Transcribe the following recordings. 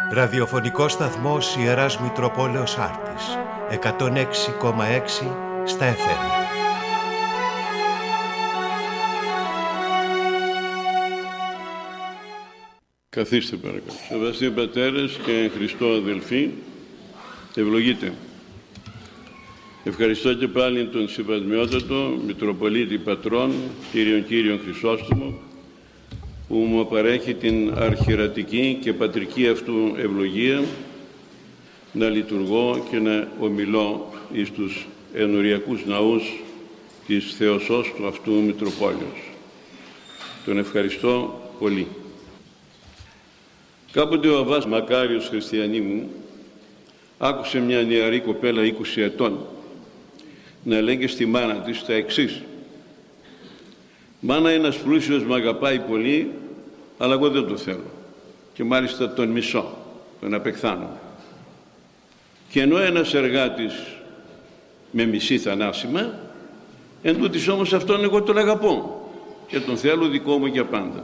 Ραδιοφωνικός σταθμός Ιεράς Μητροπόλεως Άρτης, 106,6 στα FM. Καθίστε παρακαλώ. Σεβαστοί πατέρες και Χριστό αδελφοί, ευλογείτε. Ευχαριστώ και πάλι τον Συμβασμιότατο Μητροπολίτη Πατρών, Κύριον Χρυσόστομο, που μου παρέχει την αρχιερατική και πατρική αυτού ευλογία να λειτουργώ και να ομιλώ εις τους ενοριακούς ναούς της Θεοσώστου αυτού Μητροπόλεως. Τον ευχαριστώ πολύ. Κάποτε ο Αββάς Μακάριος, χριστιανή μου, άκουσε μια νεαρή κοπέλα 20 ετών να λέγει στη μάνα της τα εξής: «Μάνα, ένας πλούσιος με αγαπάει πολύ, αλλά εγώ δεν το θέλω και μάλιστα τον μισώ, τον απεκθάνω. Και ενώ ένας εργάτης με μισεί θανάσιμα, εν τούτοις όμως αυτόν εγώ τον αγαπώ και τον θέλω δικό μου για πάντα».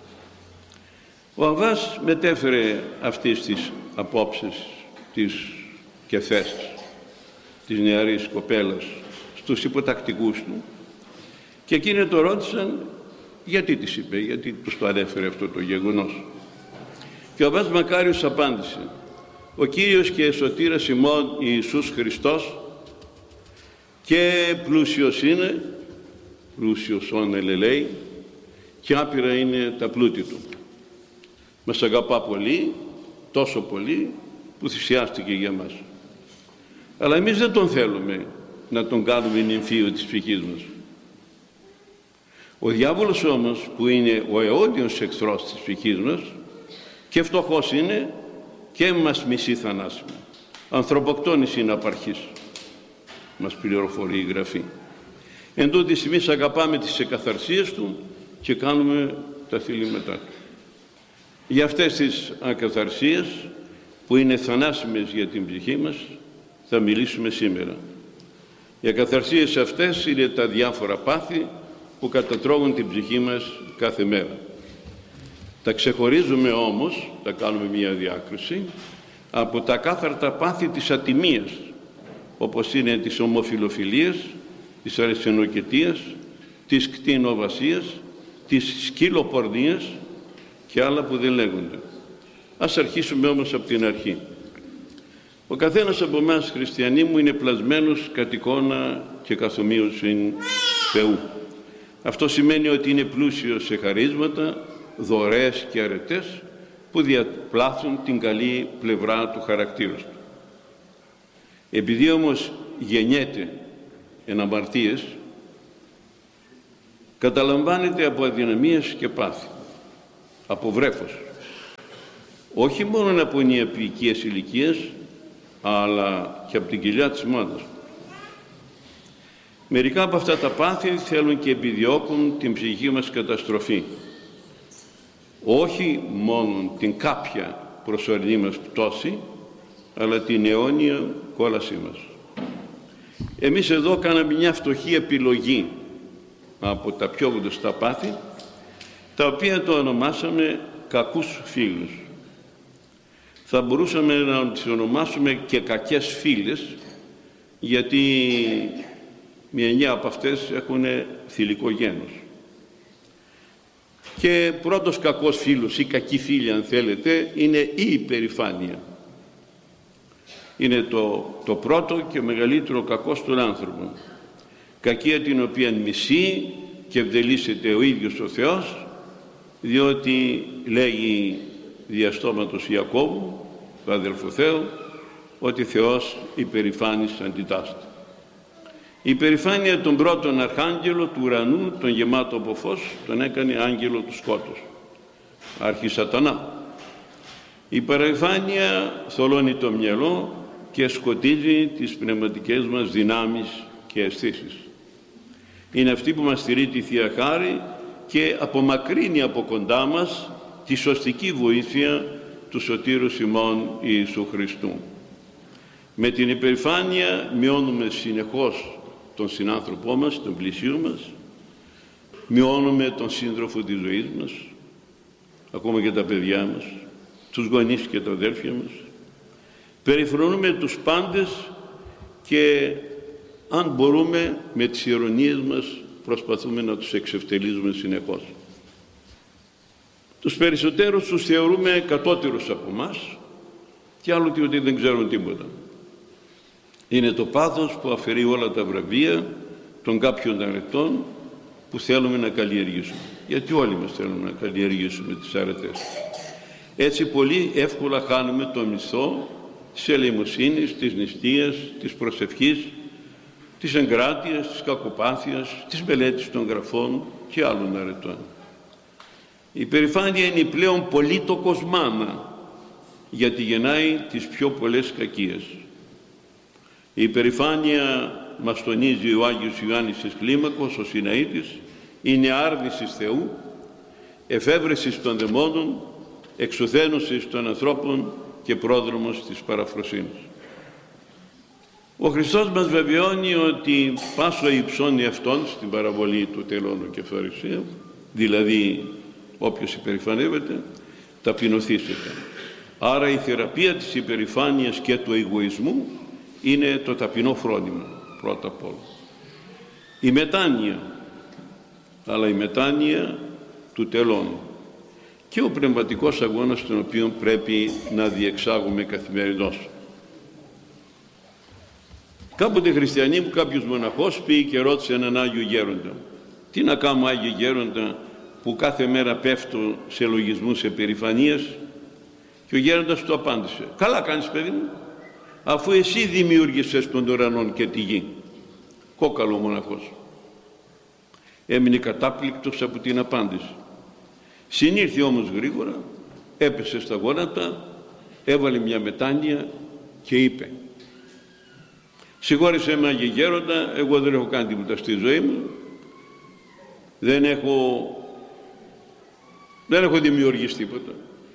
Ο Αββάς μετέφερε αυτές τις απόψεις και θέσεις της νεαρής κοπέλας στους υποτακτικούς του και εκείνοι το ρώτησαν γιατί της είπε, γιατί τους το ανέφερε αυτό το γεγονός. Και ο Αββάς Μακάριος απάντησε: «Ο Κύριος και Σωτήρας ημών Ιησούς Χριστός και πλούσιος είναι, πλούσιος όνελε λέει, και άπειρα είναι τα πλούτη του. Μας αγαπά πολύ, τόσο πολύ που θυσιάστηκε για μας. Αλλά εμείς δεν τον θέλουμε να τον κάνουμε νυμφίο της ψυχής μας. Ο διάβολος όμως, που είναι ο αιώνιος εχθρός της ψυχής μας, και φτωχός είναι και μας μισεί θανάσιμα. Ανθρωποκτόνης είναι απαρχής», μας πληροφορεί η Γραφή. Εν τούτοις εμείς αγαπάμε τις εκαθαρσίες του και κάνουμε τα θυλήματά του. Για αυτές τις ακαθαρσίες που είναι θανάσιμες για την ψυχή μας θα μιλήσουμε σήμερα. Οι ακαθαρσίες αυτές είναι τα διάφορα πάθη που κατατρώγουν την ψυχή μας κάθε μέρα. Τα ξεχωρίζουμε όμως, τα κάνουμε μία διάκριση, από τα κάθαρτα πάθη της ατιμίας, όπως είναι της ομοφιλοφιλίας, της αρσενοκετίας, της κτηνοβασίας, της σκυλοπορνίας και άλλα που δεν λέγονται. Ας αρχίσουμε όμως από την αρχή. Ο καθένας από εμάς, χριστιανοί μου, είναι πλασμένος κατ' εικόνα και καθομοίωση Θεού. Αυτό σημαίνει ότι είναι πλούσιος σε χαρίσματα, δωρεές και αρετές που διαπλάθουν την καλή πλευρά του χαρακτήρα του. Επειδή όμως γεννιέται εν αμαρτίες, καταλαμβάνεται από αδυναμίες και πάθη, από βρέφος, όχι μόνο από νηαπικίες ηλικίες, αλλά και από την κοιλιά της μάνας. Μερικά από αυτά τα πάθη θέλουν και επιδιώκουν την ψυχική μας καταστροφή, όχι μόνο την κάποια προσωρινή μας πτώση, αλλά την αιώνια κόλασή μας. Εμείς εδώ κάναμε μια φτωχή επιλογή από τα πιο γνωστά πάθη, τα οποία το ονομάσαμε κακούς φίλους. Θα μπορούσαμε να τις ονομάσουμε και κακές φίλες, γιατί μια εννιά από αυτές έχουν θηλυκό γένος. Και πρώτος κακός φίλος ή κακή φίλη, αν θέλετε, είναι η υπερηφάνεια. Είναι το πρώτο και μεγαλύτερο κακό στον άνθρωπο. Κακία την οποία μισεί και ευδελίσσεται ο ίδιος ο Θεός, διότι λέγει διαστόματος Ιακώβου, του αδελφού Θεού, ότι Θεός υπερηφάνης αντιτάσσεται. Η υπερηφάνεια των πρώτων αρχάγγελο του ουρανού, τον γεμάτο από φως, τον έκανε άγγελο του σκότους, άρχη Σατανά. Η υπερηφάνεια θολώνει το μυαλό και σκοτίζει τις πνευματικές μας δυνάμεις και αισθήσεις. Είναι αυτή που μας στηρεί τη Θεία Χάρη και απομακρύνει από κοντά μας τη σωστική βοήθεια του Σωτήρου ημών Ιησού Χριστού. Με την υπερηφάνεια μειώνουμε συνεχώς τον συνάνθρωπό μας, τον πλησίον μας, μειώνουμε τον σύντροφο της ζωής μας, ακόμα και τα παιδιά μας, στους γονείς και τα αδέρφια μας. Περιφρονούμε τους πάντες και αν μπορούμε με τις ειρωνίες μας προσπαθούμε να τους εξευτελίζουμε συνεχώς. Τους περισσότερους τους θεωρούμε κατώτερους από μας και άλλοτε ότι δεν ξέρουν τίποτα. Είναι το πάθος που αφαιρεί όλα τα βραβεία των κάποιων αρετών που θέλουμε να καλλιεργήσουμε. Γιατί όλοι μας θέλουμε να καλλιεργήσουμε τις αρετές. Έτσι πολύ εύκολα χάνουμε το μισθό της ελεημοσύνης, της νηστείας, της προσευχής, της εγκράτειας, της κακοπάθειας, της μελέτης των γραφών και άλλων αρετών. Η υπερηφάνεια είναι η πλέον πολύτοκος μάνα, γιατί γεννάει τις πιο πολλές κακίες. Η υπερηφάνεια, μας τονίζει ο Άγιος Ιωάννης της Κλίμακος, ο Συναήτης, είναι άρνησης Θεού, εφεύρεσης των δαιμόνων, εξουθένωσης των ανθρώπων και πρόδρομος της παραφροσύνης. Ο Χριστός μας βεβαιώνει ότι πάσο υψώνει αυτόν στην παραβολή του τελώνου και φαρισαίου, δηλαδή όποιος υπερηφανεύεται ταπεινωθήσεται. Άρα η θεραπεία της υπερηφάνειας και του εγωισμού είναι το ταπεινό φρόνημα πρώτα απ' όλα. Η μετάνοια, αλλά η μετάνοια του τελώνου και ο πνευματικός αγώνας τον οποίο πρέπει να διεξάγουμε καθημερινώς. Κάποτε χριστιανοί μου κάποιος μοναχός πήγε και ρώτησε έναν Άγιο Γέροντα, τι να κάνω Άγιο Γέροντα που κάθε μέρα πέφτω σε λογισμούς επερηφανίας? Και ο Γέροντας του απάντησε, καλά κάνεις παιδί μου, αφού εσύ δημιούργησες τον ουρανό και τη γη. Κόκαλο μοναχός. Έμεινε κατάπληκτος από την απάντηση. Συνήρθε όμως γρήγορα, έπεσε στα γόνατα, έβαλε μια μετάνοια και είπε, συγχώρεσέ με Άγιε Γέροντα, εγώ δεν έχω κάνει τίποτα στη ζωή μου, δεν έχω δημιουργήσει τίποτα.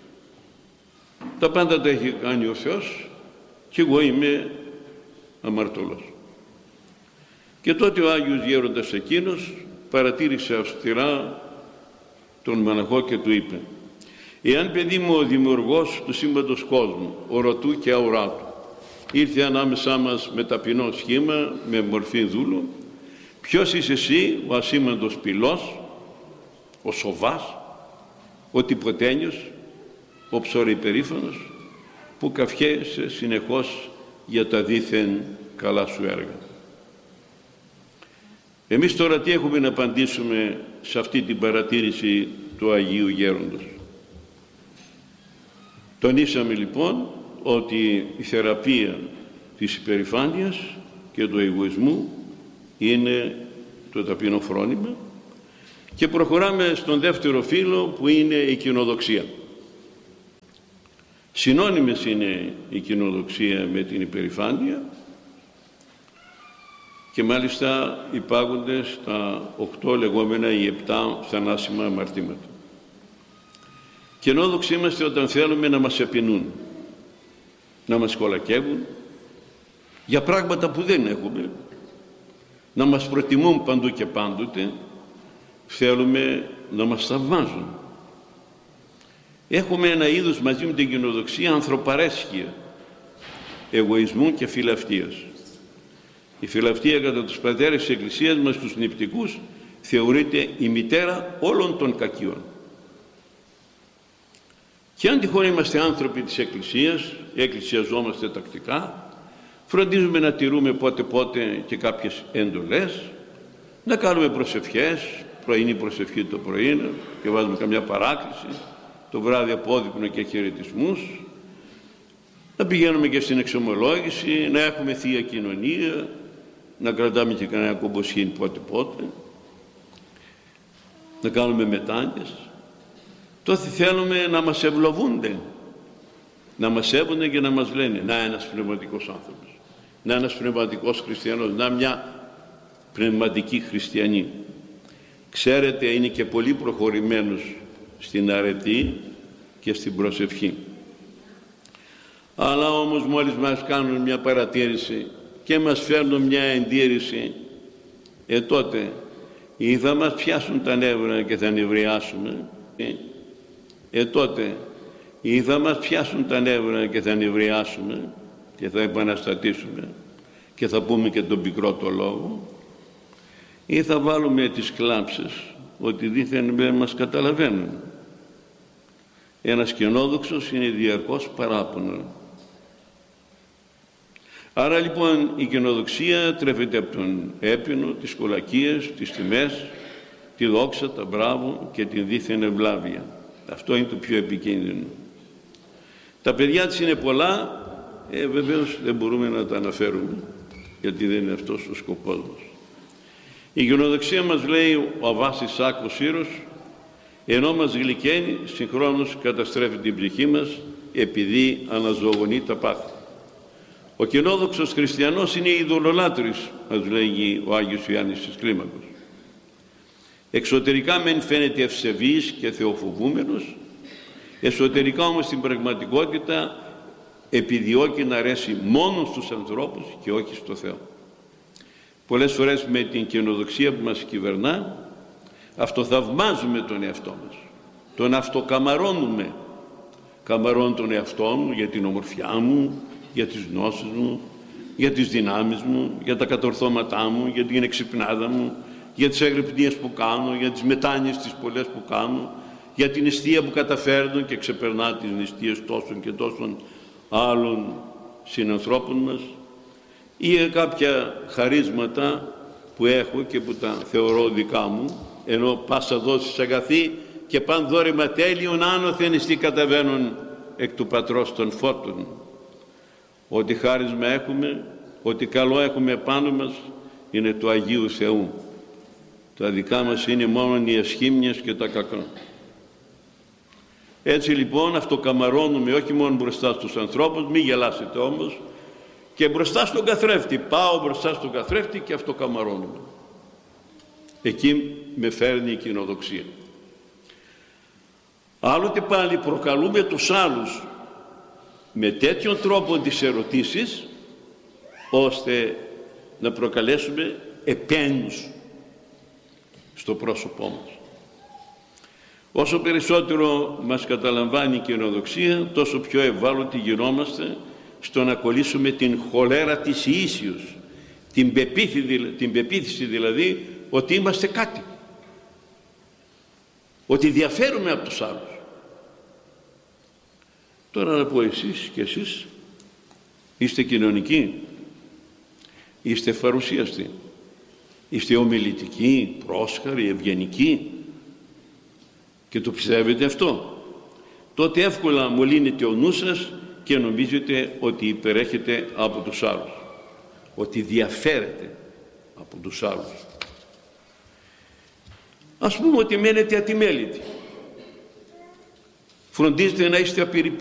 Τα πάντα τα έχει κάνει ο Θεός και εγώ είμαι αμαρτωλός. Και τότε ο Άγιος Γέροντας εκείνος παρατήρησε αυστηρά τον μοναχό και του είπε, εάν παιδί μου ο δημιουργός του σύμπαντος κόσμου, ορατού και αοράτου, ήρθε ανάμεσά μας με ταπεινό σχήμα, με μορφή δούλου, ποιος είσαι εσύ ο ασήμαντος πυλός, ο σοβάς, ο τυποτένιος, ο ψωρυπερήφανος, που καυχέσαι συνεχώς για τα δήθεν καλά σου έργα. Εμείς τώρα τι έχουμε να απαντήσουμε σε αυτή την παρατήρηση του Αγίου Γέροντος? Τονίσαμε λοιπόν ότι η θεραπεία της υπερηφάνειας και του εγωισμού είναι το ταπεινό φρόνημα και προχωράμε στον δεύτερο φύλλο που είναι η κοινοδοξία. Συνώνυμες είναι η κοινοδοξία με την υπερηφάνεια και μάλιστα υπάγονται στα 8 λεγόμενα ή 7 θανάσιμα αμαρτήματα. Κοινόδοξοι είμαστε όταν θέλουμε να μας επεινούν, να μας κολακεύουν για πράγματα που δεν έχουμε, να μας προτιμούν παντού και πάντοτε, θέλουμε να μας θαυμάζουν. Έχουμε ένα είδος μαζί με την κοινοδοξία ανθρωπαρέσχεια, εγωισμού και φιλαυτίας. Η φιλαυτία κατά τους πατέρες της Εκκλησίας μας, τους νηπτικούς, θεωρείται η μητέρα όλων των κακιών. Και αν τυχόν είμαστε άνθρωποι της Εκκλησίας, εκκλησιαζόμαστε τακτικά, φροντίζουμε να τηρούμε πότε πότε και κάποιες εντολές, να κάνουμε προσευχές, πρωινή προσευχή το πρωί και βάζουμε καμιά παράκληση, το βράδυ απόδειπνο και χαιρετισμούς, να πηγαίνουμε και στην εξομολόγηση, να έχουμε θεία κοινωνία, να κρατάμε και κανένα κομποσχήν πότε πότε, να κάνουμε μετάνοιες. Τότε θέλουμε να μας ευλογούνται, να μας σέβονται και να μας λένε να ένας πνευματικός άνθρωπος, να ένας πνευματικός χριστιανός, να μια πνευματική χριστιανή. Ξέρετε, είναι και πολύ προχωρημένος στην αρετή και στην προσευχή. Αλλά όμως μόλις μας κάνουν μια παρατήρηση και μας φέρνουν μια εντήρηση, τότε ή θα μας πιάσουν τα νεύρα και θα νευριάσουμε, τότε Ή θα μας πιάσουν τα νεύρα και θα νευριάσουμε και θα επαναστατήσουμε και θα πούμε και τον πικρό το λόγο, ή θα βάλουμε τις κλάψεις ότι δήθεν δεν μας καταλαβαίνουν. Ένας κενόδοξος είναι διαρκώς παράπονο. Άρα λοιπόν η κενοδοξία τρέφεται από τον έπινο, τις κολακίες, τις τιμές, τη δόξα, τα μπράβο και την δίθεν ευλάβεια. Αυτό είναι το πιο επικίνδυνο. Τα παιδιά της είναι πολλά, βεβαίως δεν μπορούμε να τα αναφέρουμε, γιατί δεν είναι αυτός ο σκοπός μας. Η γενοδοξία μας, λέει ο Αβάσης Σάκος Σύρος, ενώ μας γλυκαίνει, συγχρόνως καταστρέφει την ψυχή μας, επειδή αναζωογονεί τα πάθη. Ο κενόδοξος χριστιανός είναι ειδωλολάτρης, μας λέγει ο Άγιος Ιωάννης της Κλίμακος. Εξωτερικά μεν φαίνεται ευσεβής και θεοφοβούμενος, εσωτερικά όμως στην πραγματικότητα επιδιώκει να αρέσει μόνο στους ανθρώπους και όχι στο Θεό. Πολλές φορές με την κενοδοξία που μας κυβερνά αυτοθαυμάζουμε τον εαυτό μας, τον αυτοκαμαρώνουμε. Καμαρώνω τον εαυτό μου για την ομορφιά μου, για τις γνώσεις μου, για τις δυνάμεις μου, για τα κατορθώματά μου, για την εξυπνάδα μου, για τις αγρυπνίες που κάνω, για τις μετάνοιες τις πολλές που κάνω, για την νηστεία που καταφέρνω και ξεπερνά τις νηστείες τόσων και τόσων άλλων συνανθρώπων μας, ή για κάποια χαρίσματα που έχω και που τα θεωρώ δικά μου, ενώ πάσα δόσεις αγαθή και παν δόρημα τέλειον άνωθεν εστί καταβαίνουν εκ του Πατρός των φώτων. Ό,τι χάρισμα έχουμε, ό,τι καλό έχουμε πάνω μας είναι του Αγίου Θεού. Τα δικά μας είναι μόνο οι ασχήμιες και τα κακά. Έτσι λοιπόν αυτοκαμαρώνουμε όχι μόνο μπροστά στους ανθρώπους, μη γελάσετε όμως, και μπροστά στον καθρέφτη. Πάω μπροστά στον καθρέφτη και αυτοκαμαρώνουμε. Εκεί με φέρνει η κοινοδοξία. Άλλοτε πάλι προκαλούμε τους άλλους με τέτοιον τρόπο τις ερωτήσεις, ώστε να προκαλέσουμε επένους στο πρόσωπό μας. Όσο περισσότερο μας καταλαμβάνει η κοινοδοξία, τόσο πιο ευάλωτοι γινόμαστε στο να κολλήσουμε την χολέρα της ιήσεως, την πεποίθηση δηλαδή ότι είμαστε κάτι, ότι διαφέρουμε από τους άλλους. Τώρα να πω εσείς και εσείς είστε κοινωνικοί, είστε παρουσίαστοι, είστε ομιλητικοί, πρόσχαροι, ευγενικοί και το πιστεύετε αυτό, τότε εύκολα μολύνεται ο νους σας και νομίζετε ότι υπερέχετε από τους άλλους, ότι διαφέρετε από τους άλλους. Ας πούμε ότι μένετε ατιμέλητοι, φροντίζετε να είστε απειριποί.